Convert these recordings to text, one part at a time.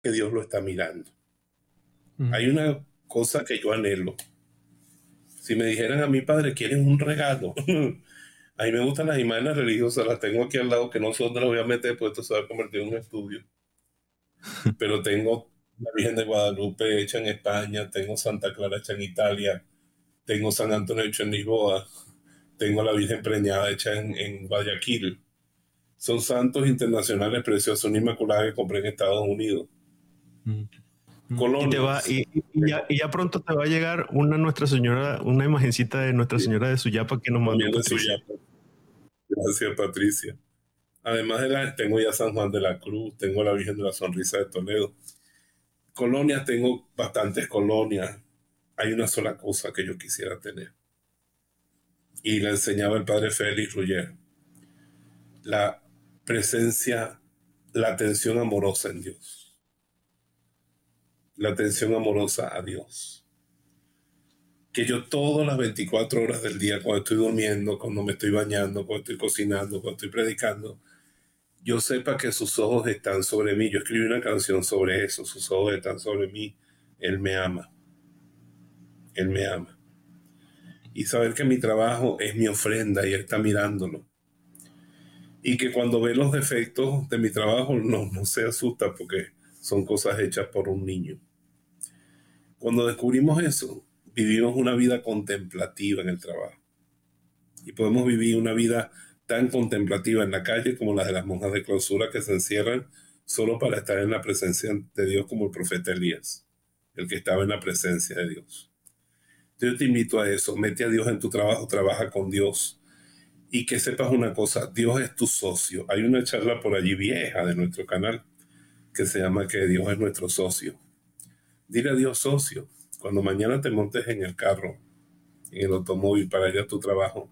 que Dios lo está mirando. Hay Ujú. una cosa que yo anhelo. Si me dijeran a mi padre, ¿quieres un regalo? A mí me gustan las imágenes religiosas, las tengo aquí al lado, que no sé dónde las voy a meter, pues esto se va a convertir en un estudio. Pero tengo la Virgen de Guadalupe hecha en España, tengo Santa Clara hecha en Italia, tengo San Antonio hecho en Lisboa, tengo la Virgen preñada hecha en Guayaquil. Son santos internacionales preciosos, una inmaculada que compré en Estados Unidos. Mm, Y te va, Colonias. y ya pronto te va a llegar una Nuestra Señora, una imagencita de Nuestra Sí, Señora de Suyapa que nos mandó también de Patricia. Suyapa. Gracias, Patricia. Además de tengo ya San Juan de la Cruz, tengo la Virgen de la Sonrisa de Toledo. Colonias, tengo bastantes colonias. Hay una sola cosa que yo quisiera tener. Y la enseñaba el padre Félix Ruggier. La presencia, la atención amorosa en Dios. La atención amorosa a Dios. Que yo todas las 24 horas del día, cuando estoy durmiendo, cuando me estoy bañando, cuando estoy cocinando, cuando estoy predicando, yo sepa que sus ojos están sobre mí. Yo escribí una canción sobre eso. Sus ojos están sobre mí. Él me ama. Él me ama. Y saber que mi trabajo es mi ofrenda y Él está mirándolo. Y que cuando ve los defectos de mi trabajo no se asusta porque son cosas hechas por un niño. Cuando descubrimos eso, vivimos una vida contemplativa en el trabajo. Y podemos vivir una vida tan contemplativa en la calle como la de las monjas de clausura que se encierran solo para estar en la presencia de Dios, como el profeta Elías, el que estaba en la presencia de Dios. Entonces yo te invito a eso, mete a Dios en tu trabajo, trabaja con Dios. Y que sepas una cosa, Dios es tu socio. Hay una charla por allí vieja de nuestro canal que se llama que Dios es nuestro socio. Dile a Dios socio. Cuando mañana te montes en el carro, en el automóvil para ir a tu trabajo,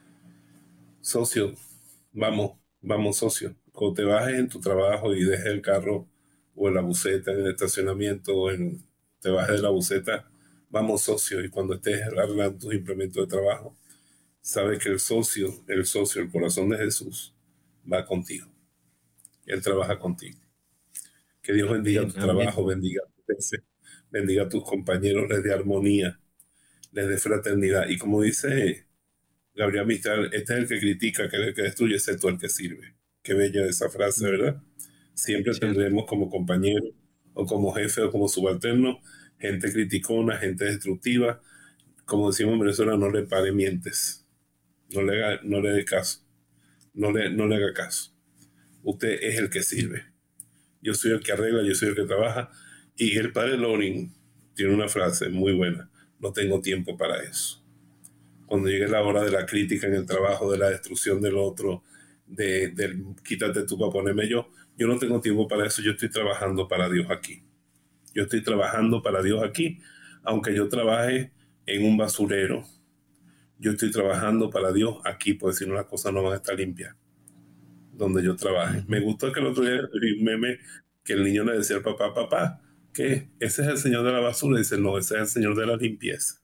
socio, vamos socio. Cuando te bajes en tu trabajo y dejes el carro o en la buseta en el estacionamiento te bajes de la buseta, vamos socio. Y cuando estés arreglando tus implementos de trabajo, sabes que el corazón de Jesús va contigo. Él trabaja contigo. Que Dios bendiga Amén, tu amén. trabajo, bendiga a tus compañeros, les dé armonía, les dé fraternidad. Y como dice Gabriel Mistral, este es el que critica, que es el que destruye, excepto el que sirve. Qué bella esa frase, Mm, ¿verdad? Siempre Cierto. tendremos como compañero o como jefe o como subalterno gente criticona, gente destructiva. Como decimos en Venezuela, no le pare mientes, no le dé caso, no le haga caso. Usted es el que sirve. Yo soy el que arregla, yo soy el que trabaja. Y el padre Loring tiene una frase muy buena: no tengo tiempo para eso. Cuando llegue la hora de la crítica en el trabajo, de la destrucción del otro, del quítate tú para ponerme yo no tengo tiempo para eso. Yo estoy trabajando para Dios aquí. Yo estoy trabajando para Dios aquí, aunque yo trabaje en un basurero. Yo estoy trabajando para Dios aquí, porque si no las cosas no van a estar limpias donde yo trabaje. Me Ujú. gustó que el otro día vi un meme que el niño le decía al papá, papá, que ese es el señor de la basura. Y dice, no, ese es el señor de la limpieza.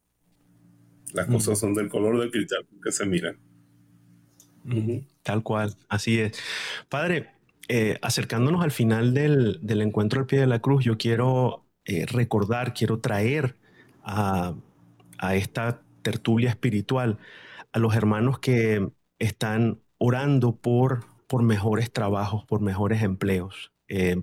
Las cosas Ujú. son del color del cristal que se miran. Ujú. Tal cual, así es. Padre, acercándonos al final del encuentro al pie de la cruz, yo quiero recordar, quiero traer a, a esta tertulia espiritual a los hermanos que están orando por mejores trabajos, por mejores empleos.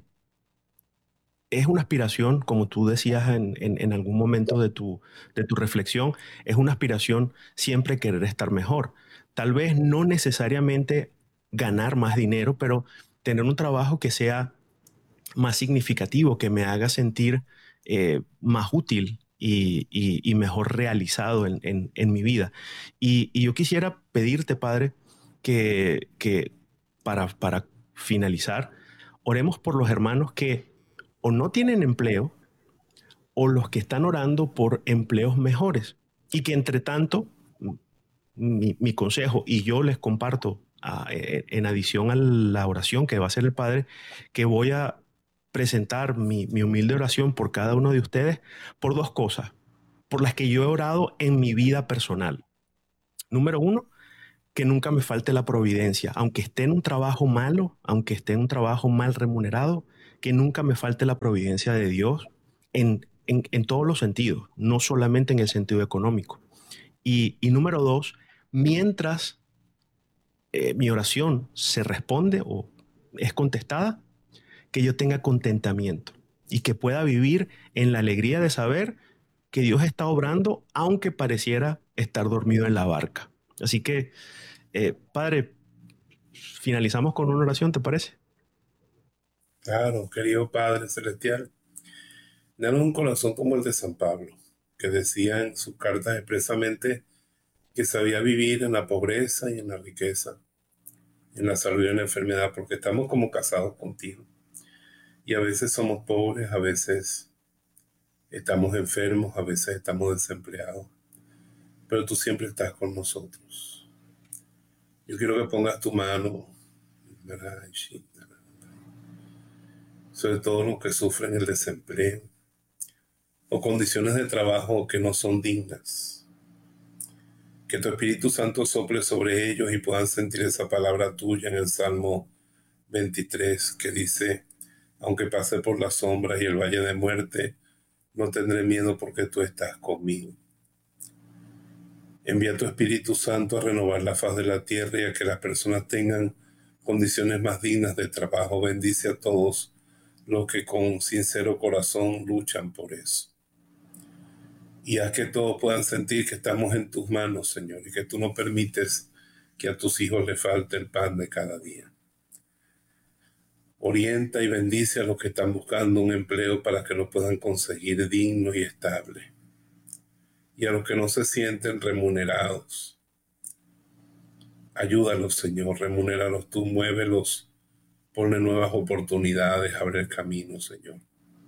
Es una aspiración, como tú decías en algún momento de tu reflexión, es una aspiración siempre querer estar mejor. Tal vez no necesariamente ganar más dinero, pero tener un trabajo que sea más significativo, que me haga sentir más útil y mejor realizado en mi vida. Y yo quisiera pedirte, Padre, que para finalizar, oremos por los hermanos que o no tienen empleo o los que están orando por empleos mejores y que entre tanto, mi consejo, y yo les comparto en adición a la oración que va a hacer el Padre, que voy a presentar mi humilde oración por cada uno de ustedes por dos cosas, por las que yo he orado en mi vida personal. Número uno, que nunca me falte la providencia, aunque esté en un trabajo malo, aunque esté en un trabajo mal remunerado, que nunca me falte la providencia de Dios en todos los sentidos, no solamente en el sentido económico. Y número dos, mientras mi oración se responde o es contestada, que yo tenga contentamiento y que pueda vivir en la alegría de saber que Dios está obrando, aunque pareciera estar dormido en la barca. Así que, Padre, finalizamos con una oración, ¿te parece? Claro, querido Padre Celestial, danos un corazón como el de San Pablo, que decía en sus cartas expresamente que sabía vivir en la pobreza y en la riqueza, en la salud y en la enfermedad, porque estamos como casados contigo. Y a veces somos pobres, a veces estamos enfermos, a veces estamos desempleados, pero tú siempre estás con nosotros. Yo quiero que pongas tu mano, ¿verdad?, sobre todo los que sufren el desempleo o condiciones de trabajo que no son dignas. Que tu Espíritu Santo sople sobre ellos y puedan sentir esa palabra tuya en el Salmo 23 que dice: aunque pase por las sombras y el valle de muerte, no tendré miedo porque tú estás conmigo. Envía tu Espíritu Santo a renovar la faz de la tierra y a que las personas tengan condiciones más dignas de trabajo. Bendice a todos los que con sincero corazón luchan por eso. Y haz que todos puedan sentir que estamos en tus manos, Señor, y que tú no permites que a tus hijos les falte el pan de cada día. Orienta y bendice a los que están buscando un empleo para que lo puedan conseguir digno y estable. Y a los que no se sienten remunerados, ayúdalos, Señor, remunéralos tú, muévelos, ponle nuevas oportunidades, abre el camino, Señor.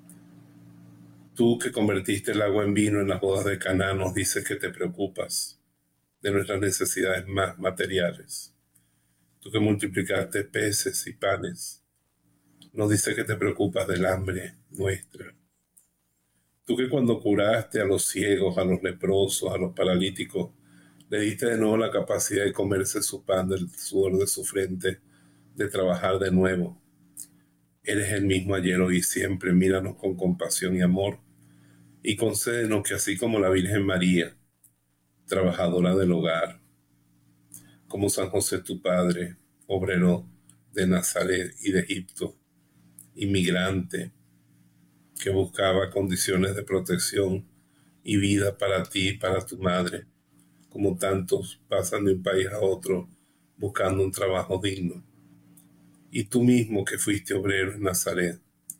Tú que convertiste el agua en vino en las bodas de Caná, nos dices que te preocupas de nuestras necesidades más materiales. Tú que multiplicaste peces y panes, nos dices que te preocupas del hambre nuestra. Tú que cuando curaste a los ciegos, a los leprosos, a los paralíticos, le diste de nuevo la capacidad de comerse su pan del sudor de su frente, de trabajar de nuevo. Eres el mismo ayer, hoy y siempre. Míranos con compasión y amor y concédenos que así como la Virgen María, trabajadora del hogar, como San José tu padre, obrero de Nazaret y de Egipto, inmigrante que buscaba condiciones de protección y vida para ti y para tu madre, como tantos pasan de un país a otro buscando un trabajo digno. Y tú mismo que fuiste obrero en Nazaret,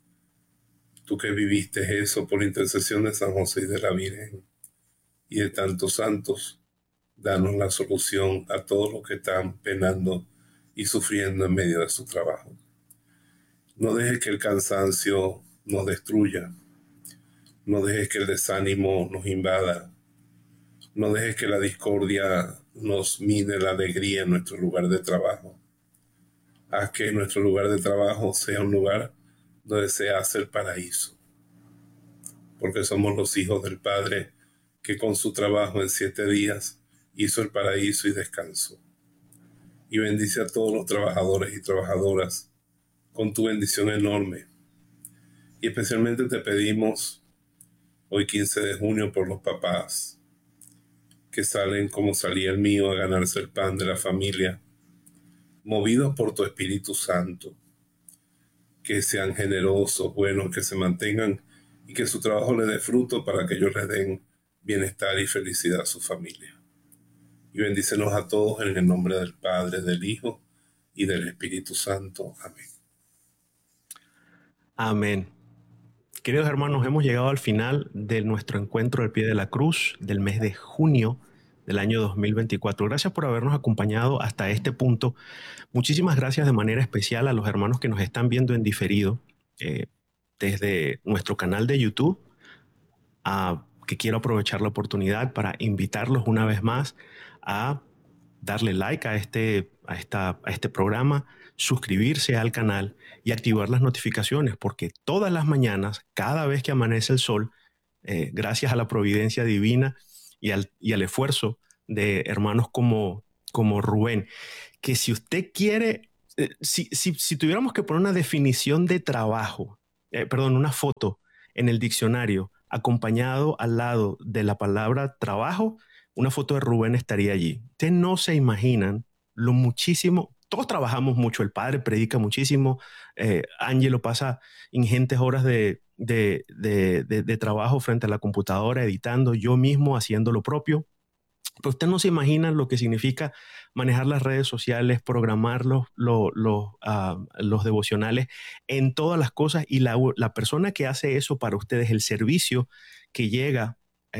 tú que viviste eso por intercesión de San José y de la Virgen y de tantos santos, danos la solución a todos los que están penando y sufriendo en medio de su trabajo. No dejes que el cansancio nos destruya. No dejes que el desánimo nos invada. No dejes que la discordia nos mine la alegría en nuestro lugar de trabajo. Haz que nuestro lugar de trabajo sea un lugar donde se hace el paraíso. Porque somos los hijos del Padre que con su trabajo en 7 días hizo el paraíso y descansó. Y bendice a todos los trabajadores y trabajadoras con tu bendición enorme. Y especialmente te pedimos hoy 15 de junio por los papás que salen como salía el mío a ganarse el pan de la familia, movidos por tu Espíritu Santo, que sean generosos, buenos, que se mantengan y que su trabajo les dé fruto para que ellos les den bienestar y felicidad a su familia. Y bendícenos a todos en el nombre del Padre, del Hijo y del Espíritu Santo. Amén. Amén. Queridos hermanos, hemos llegado al final de nuestro encuentro al pie de la cruz del mes de junio del año 2024. Gracias por habernos acompañado hasta este punto. Muchísimas gracias de manera especial a los hermanos que nos están viendo en diferido desde nuestro canal de YouTube, que quiero aprovechar la oportunidad para invitarlos una vez más a darle like a este programa, suscribirse al canal y activar las notificaciones, porque todas las mañanas, cada vez que amanece el sol, gracias a la providencia divina y al esfuerzo de hermanos como Rubén, que si usted quiere, si tuviéramos que poner una definición de trabajo perdón, una foto en el diccionario acompañado al lado de la palabra trabajo, una foto de Rubén estaría allí. Ustedes no se imaginan lo muchísimo, todos trabajamos mucho, el padre predica muchísimo, Ángelo pasa ingentes horas de trabajo frente a la computadora, editando, yo mismo haciendo lo propio. Pero usted no se imagina lo que significa manejar las redes sociales, programar los devocionales en todas las cosas, y la persona que hace eso para ustedes, el servicio que llega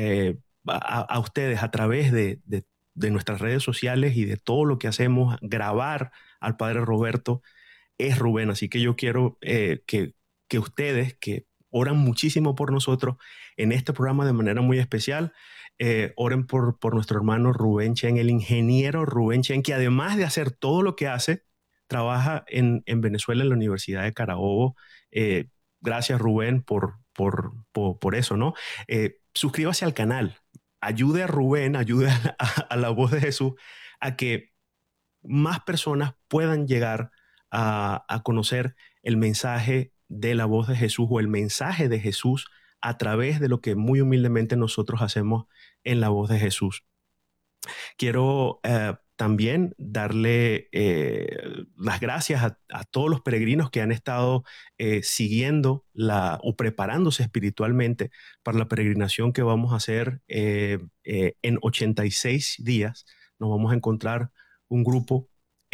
a ustedes a través de nuestras redes sociales y de todo lo que hacemos, grabar al Padre Roberto, es Rubén. Así que yo quiero que ustedes, que oran muchísimo por nosotros en este programa de manera muy especial, oren por nuestro hermano Rubén Chen, el ingeniero Rubén Chen, que además de hacer todo lo que hace, trabaja en Venezuela en la Universidad de Carabobo. Gracias, Rubén, por eso, ¿no? Suscríbase al canal, ayude a Rubén, ayude a la voz de Jesús a que más personas puedan llegar a conocer el mensaje de la voz de Jesús, o el mensaje de Jesús a través de lo que muy humildemente nosotros hacemos en la voz de Jesús. Quiero también darle las gracias a todos los peregrinos que han estado siguiendo o preparándose espiritualmente para la peregrinación que vamos a hacer en 86 días. Nos vamos a encontrar un grupo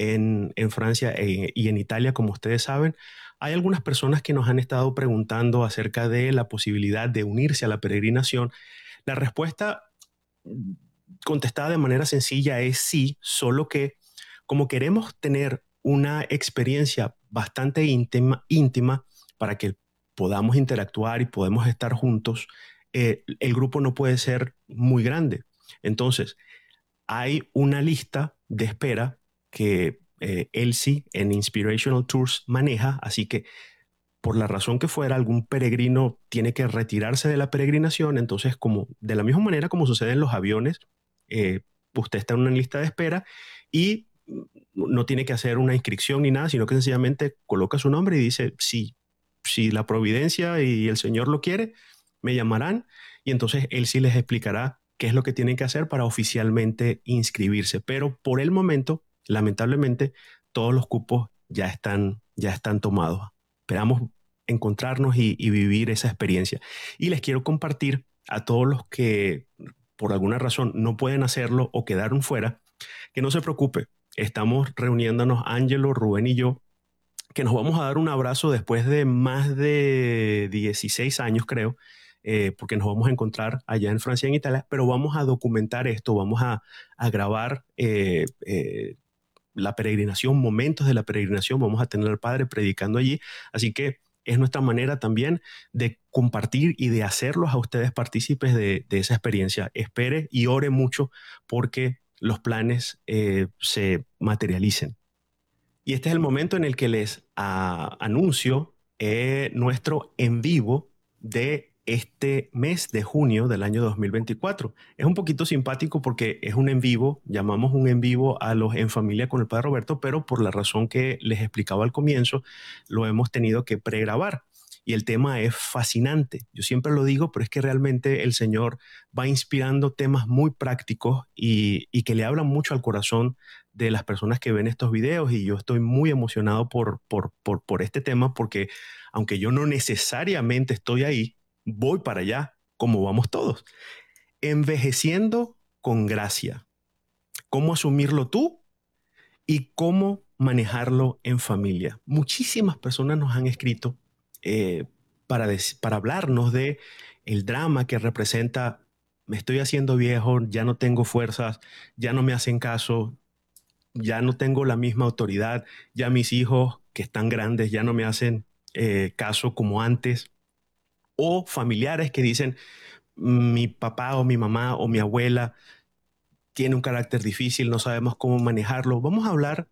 en Francia y en Italia, como ustedes saben. Hay algunas personas que nos han estado preguntando acerca de la posibilidad de unirse a la peregrinación. La respuesta contestada de manera sencilla es sí, solo que como queremos tener una experiencia bastante íntima para que podamos interactuar y podemos estar juntos, el grupo no puede ser muy grande. Entonces, hay una lista de espera que Elsie en Inspirational Tours maneja, así que por la razón que fuera, algún peregrino tiene que retirarse de la peregrinación. Entonces, como de la misma manera como sucede en los aviones, usted está en una lista de espera y no tiene que hacer una inscripción ni nada, sino que sencillamente coloca su nombre y dice, si la providencia y el Señor lo quiere, me llamarán, y entonces él sí les explicará qué es lo que tienen que hacer para oficialmente inscribirse. Pero por el momento, lamentablemente, todos los cupos ya están tomados. Esperamos encontrarnos y vivir esa experiencia. Y les quiero compartir a todos los que por alguna razón no pueden hacerlo o quedaron fuera, que no se preocupe. Estamos reuniéndonos, Ángelo, Rubén y yo, que nos vamos a dar un abrazo después de más de 16 años, creo, porque nos vamos a encontrar allá en Francia y en Italia, pero vamos a documentar esto, vamos a grabar la peregrinación, momentos de la peregrinación, vamos a tener al Padre predicando allí, así que es nuestra manera también de compartir y de hacerlos a ustedes partícipes de esa experiencia. Espere y ore mucho porque los planes se materialicen. Y este es el momento en el que les anuncio nuestro en vivo de este mes de junio del año 2024. Es un poquito simpático porque es un en vivo, llamamos un en vivo a los En Familia con el Padre Roberto, pero por la razón que les explicaba al comienzo, lo hemos tenido que pregrabar. Y el tema es fascinante. Yo siempre lo digo, pero es que realmente el Señor va inspirando temas muy prácticos y que le hablan mucho al corazón de las personas que ven estos videos, y yo estoy muy emocionado por este tema, porque aunque yo no necesariamente estoy ahí, voy para allá como vamos todos. Envejeciendo con gracia. ¿Cómo asumirlo tú y cómo manejarlo en familia? Muchísimas personas nos han escrito para hablarnos de el drama que representa: me estoy haciendo viejo, ya no tengo fuerzas, ya no me hacen caso, ya no tengo la misma autoridad, ya mis hijos que están grandes ya no me hacen caso como antes, o familiares que dicen, mi papá o mi mamá o mi abuela tiene un carácter difícil, no sabemos cómo manejarlo. Vamos a hablar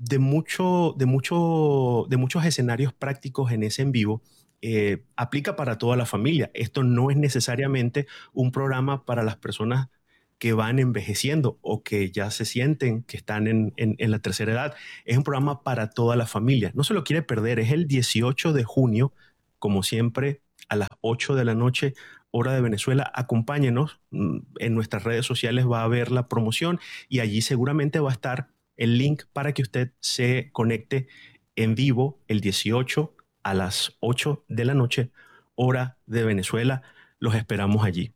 de muchos escenarios prácticos en ese en vivo. Aplica para toda la familia. Esto no es necesariamente un programa para las personas que van envejeciendo o que ya se sienten que están en la tercera edad. Es un programa para toda la familia. No se lo quiere perder. Es el 18 de junio como siempre, a las 8 de la noche, hora de Venezuela. Acompáñenos. En nuestras redes sociales va a haber la promoción y allí seguramente va a estar el link para que usted se conecte en vivo el 18 a las 8 de la noche, hora de Venezuela. Los esperamos allí.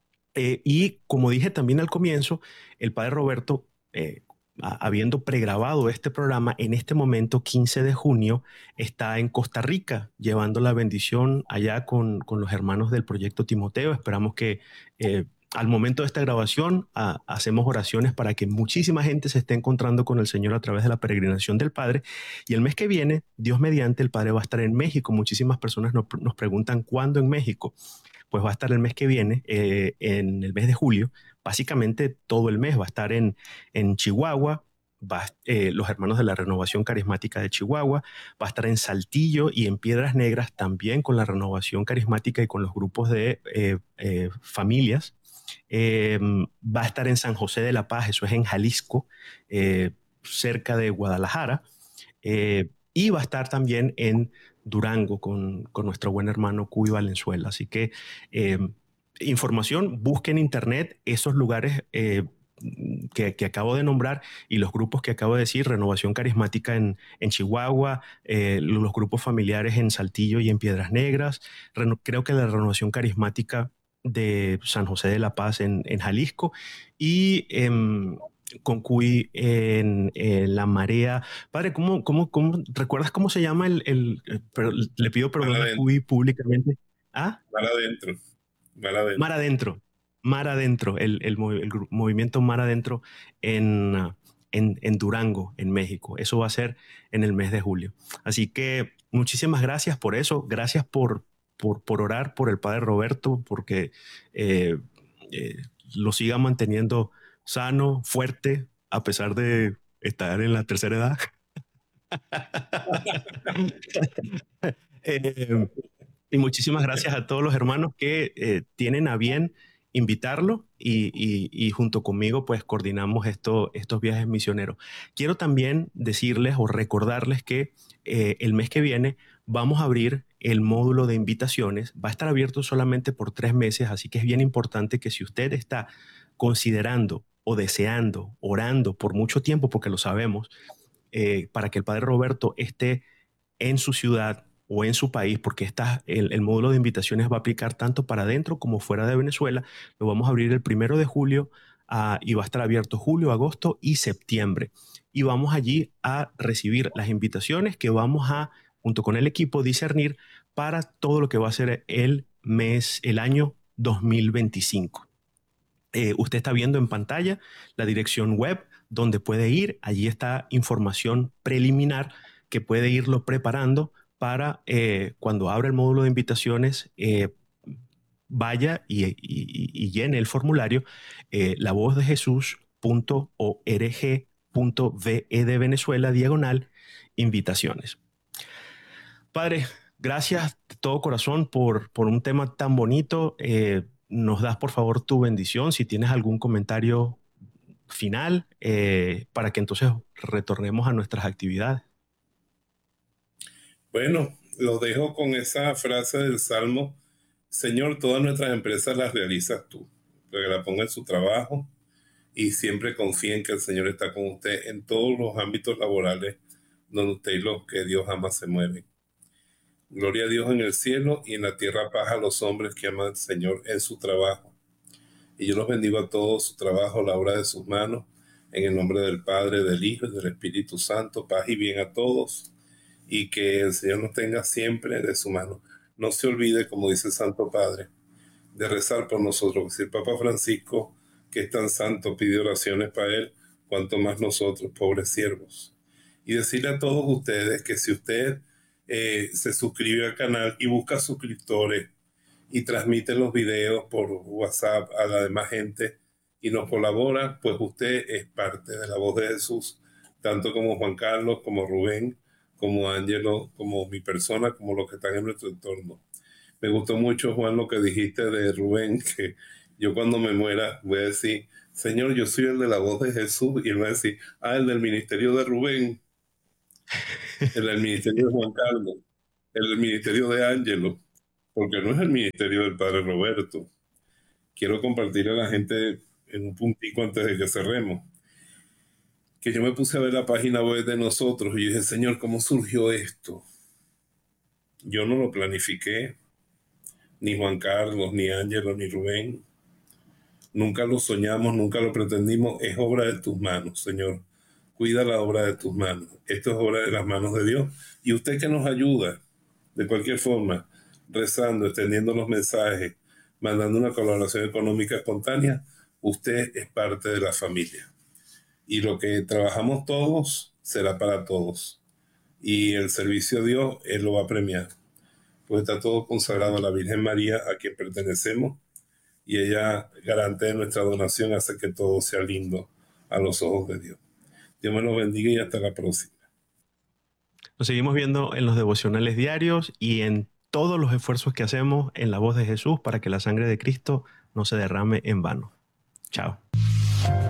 Y como dije también al comienzo, el padre Roberto, habiendo pregrabado este programa, en este momento, 15 de junio, está en Costa Rica llevando la bendición allá con los hermanos del proyecto Timoteo. Esperamos que al momento de esta grabación hacemos oraciones para que muchísima gente se esté encontrando con el Señor a través de la peregrinación del Padre. Y el mes que viene, Dios mediante, el Padre va a estar en México. Muchísimas personas nos preguntan cuándo en México. Pues va a estar el mes que viene, en el mes de julio, básicamente todo el mes va a estar en Chihuahua, los hermanos de la Renovación Carismática de Chihuahua, va a estar en Saltillo y en Piedras Negras también con la Renovación Carismática y con los grupos de familias. Va a estar en San José de la Paz, eso es en Jalisco, cerca de Guadalajara. Y va a estar también en Durango con nuestro buen hermano Cuy Valenzuela. Así que eh, información, busquen en internet esos lugares que acabo de nombrar y los grupos que acabo de decir: Renovación Carismática en Chihuahua, los grupos familiares en Saltillo y en Piedras Negras, creo que la Renovación Carismática de San José de la Paz en Jalisco, y con Cuy en La Marea. Padre, ¿recuerdas cómo se llama pero le pido Mar perdón a adentro, Cuy públicamente? ¿Ah? mar adentro, mar Mar adentro. Adentro. Mar Adentro, movimiento Mar Adentro en Durango, en México. Eso va a ser en el mes de julio. Así que muchísimas gracias por eso. Gracias por orar por el Padre Roberto, porque eh, eh, lo siga manteniendo sano, fuerte, a pesar de estar en la tercera edad. Eh, y muchísimas gracias a todos los hermanos que tienen a bien invitarlo y junto conmigo pues coordinamos estos viajes misioneros. Quiero también decirles o recordarles que el mes que viene vamos a abrir el módulo de invitaciones. Va a estar abierto solamente por 3 meses, así que es bien importante que si usted está considerando o deseando, orando por mucho tiempo, porque lo sabemos, para que el Padre Roberto esté en su ciudad o en su país, porque el módulo de invitaciones va a aplicar tanto para adentro como fuera de Venezuela. Lo vamos a abrir el 1 de julio, y va a estar abierto julio, agosto y septiembre. Y vamos allí a recibir las invitaciones que vamos a, junto con el equipo, discernir para todo lo que va a ser el año 2025. Usted está viendo en pantalla la dirección web donde puede ir. Allí está información preliminar que puede irlo preparando para cuando abra el módulo de invitaciones, vaya y llene el formulario, lavozdejesús.org.ve de Venezuela, /invitaciones. Padre, gracias de todo corazón por un tema tan bonito. Nos das por favor tu bendición si tienes algún comentario final, para que entonces retornemos a nuestras actividades. Bueno, lo dejo con esa frase del Salmo: Señor, todas nuestras empresas las realizas tú, para que la ponga en su trabajo y siempre confíen que el Señor está con usted en todos los ámbitos laborales donde usted y los que Dios ama se mueven. Gloria a Dios en el cielo y en la tierra paz a los hombres que aman al Señor en su trabajo. Y yo los bendigo a todos, su trabajo, la obra de sus manos, en el nombre del Padre, del Hijo y del Espíritu Santo. Paz y bien a todos, y que el Señor nos tenga siempre de su mano. No se olvide, como dice el Santo Padre, de rezar por nosotros. Si el Papa Francisco, que es tan santo, pide oraciones para él, cuanto más nosotros, pobres siervos. Y decirle a todos ustedes que si usted se suscribe al canal y busca suscriptores y transmite los videos por WhatsApp a la demás gente y nos colabora, pues usted es parte de la voz de Jesús, tanto como Juan Carlos, como Rubén, como Ángelo, como mi persona, como los que están en nuestro entorno. Me gustó mucho, Juan, lo que dijiste de Rubén, que yo cuando me muera voy a decir: Señor, yo soy el de la voz de Jesús, y él va a decir: el del ministerio de Rubén, el del ministerio de Juan Carlos. el ministerio de Ángelo, porque no es el ministerio del padre Roberto. Quiero compartir a la gente en un puntico antes de que cerremos, que yo me puse a ver la página web de nosotros y dije, Señor, ¿cómo surgió esto? Yo no lo planifiqué, ni Juan Carlos, ni Ángelo, ni Rubén. Nunca lo soñamos, nunca lo pretendimos. Es obra de tus manos, Señor. Cuida la obra de tus manos. Esto es obra de las manos de Dios. Y usted que nos ayuda, de cualquier forma, rezando, extendiendo los mensajes, mandando una colaboración económica espontánea, usted es parte de la familia. Y lo que trabajamos todos será para todos. Y el servicio a Dios, Él lo va a premiar. Pues está todo consagrado a la Virgen María, a quien pertenecemos, y ella, garante de nuestra donación, hace que todo sea lindo a los ojos de Dios. Dios me los bendiga y hasta la próxima. Nos seguimos viendo en los devocionales diarios y en todos los esfuerzos que hacemos en la voz de Jesús para que la sangre de Cristo no se derrame en vano. Chao.